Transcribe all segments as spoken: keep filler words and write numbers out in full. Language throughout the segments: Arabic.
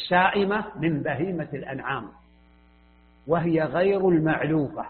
السائمة من بهيمة الأنعام، وهي غير المعلوفة،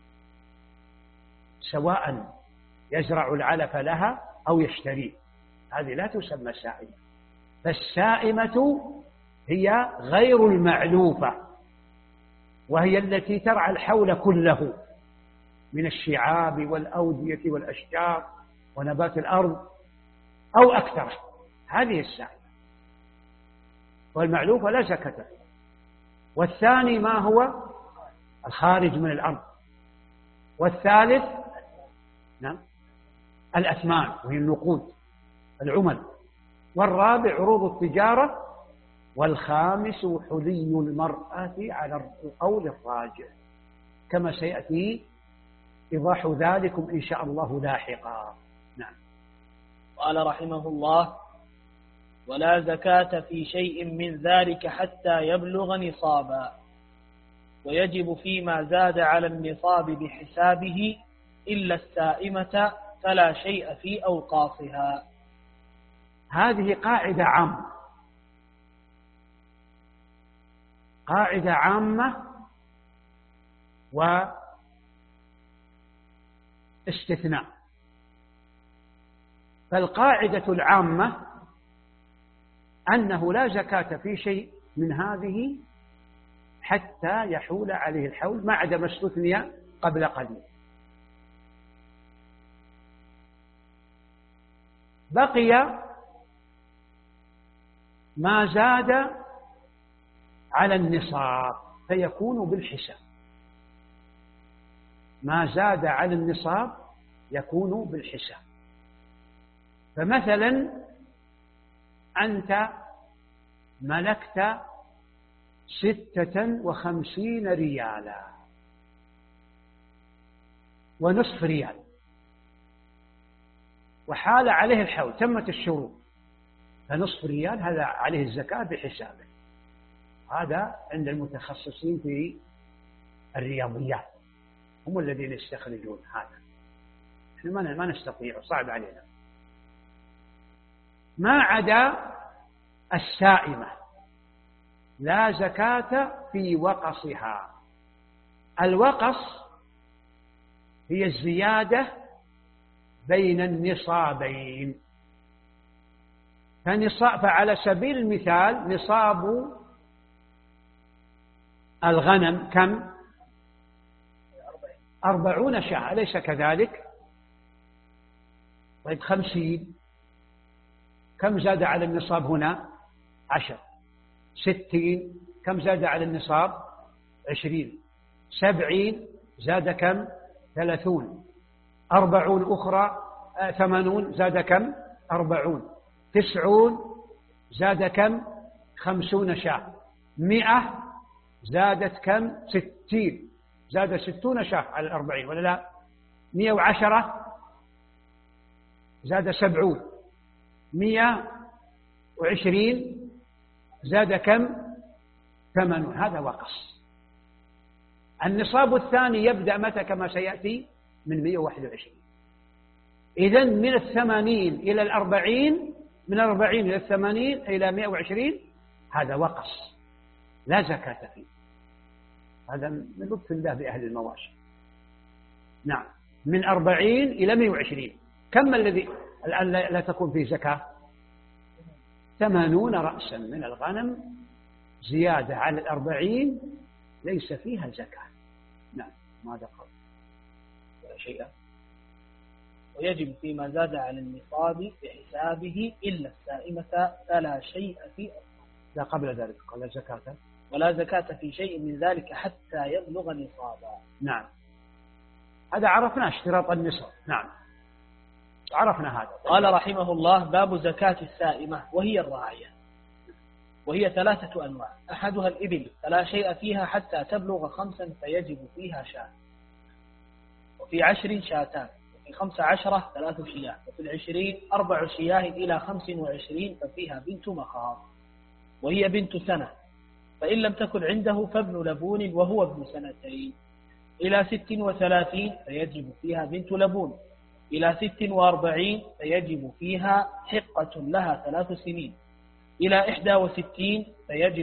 سواء يزرع العلف لها أو يشتريه، هذه لا تسمى سائمة. فالسائمة هي غير المعلوفة، وهي التي ترعى الحول كله من الشعاب والأودية والأشجار ونبات الأرض أو أكثر، هذه السائمة. والمعلوفة لا زكاة فيها. والثاني ما هو الخارج من الأرض. والثالث نعم الأثمان وهي النقود العمل. والرابع عروض التجارة. والخامس حلي المرأة على القول الراجح، كما سيأتي إيضاح ذلكم إن شاء الله لاحقا. نعم. قال رحمه الله: ولا زكاة في شيء من ذلك حتى يبلغ نصابا، ويجب فيما زاد على النصاب بحسابه إلا السائمة فلا شيء في أوقافها. هذه قاعدة عامة، قاعدة عامة واستثناء. فالقاعدة العامة أنه لا زكاة في شيء من هذه حتى يحول عليه الحول، ما عدا ما استثني قبل قليل. بقي ما زاد على النصاب فيكون بالحساب. ما زاد على النصاب يكون بالحساب. فمثلا أنت ملكت ستة وخمسين ريالا ونصف ريال، وحال عليه الحول، تمت الشروط، فنصف ريال هذا عليه الزكاة بحسابه. هذا عند المتخصصين في الرياضيات، هم الذين يستخرجون هذا، احنا ما نستطيع، صعب علينا. ما عدا السائمة لا زكاة في وقصها. الوقص هي الزيادة بين النصابين. فنصاب، فعلى سبيل المثال نصاب الغنم كم؟ أربعون شاة، أليس كذلك؟ طيب خمسين، كم زاد على النصاب هنا؟ عشر. ستين، كم زاد على النصاب؟ عشرين. سبعين زاد كم؟ ثلاثون. أربعون أخرى، آه ثمانون زاد كم؟ أربعون. تسعون زاد كم؟ خمسون شاة. مئة زادت كم؟ ستين، زاد ستون شاة على الأربعين ولا لا؟ مئة وعشرة زاد سبعون. مئة وعشرين زاد كم؟ ثمانون. هذا وقص. النصاب الثاني يبدأ متى كما سيأتي؟ من مئة وواحد وعشرين. إذن من الثمانين إلى الأربعين، من الأربعين إلى الثمانين إلى مئة وعشرين، هذا وقص لا زكاة فيه. هذا من لطف الله بأهل المواشي. نعم، من أربعين إلى مئة وعشرين. كم الذي الآن لا تكون فيه زكاة؟ ثمانون رأسا من الغنم زيادة على الأربعين ليس فيها زكاة. نعم، ماذا قال؟ ولا شيء. ويجب فيما زاد على النصاب بحسابه إلا السائمة فلا شيء في أصله. لا، قبل ذلك قال زكاة. ولا زكاة في شيء من ذلك حتى يبلغ نصابا. نعم، هذا عرفنا اشتراط النصاب. نعم، عرفنا هذا. قال رحمه الله: باب زكاة السائمة وهي الراعية، وهي ثلاثة أنواع. أحدها الإبل فلا شيء فيها حتى تبلغ خمسا فيجب فيها شاة، وفي عشر شاتان، وفي خمس عشرة ثلاث شياه، وفي العشرين أربع شياه إلى خمس وعشرين ففيها بنت مخاض وهي بنت سنة، فإن لم تكن عنده فابن لبون وهو ابن سنتين. إلى ست وثلاثين فيجب فيها بنت لبون. إلى ست وأربعين فيجب فيها حقة لها ثلاث سنين. إلى إحدى وستين فيجب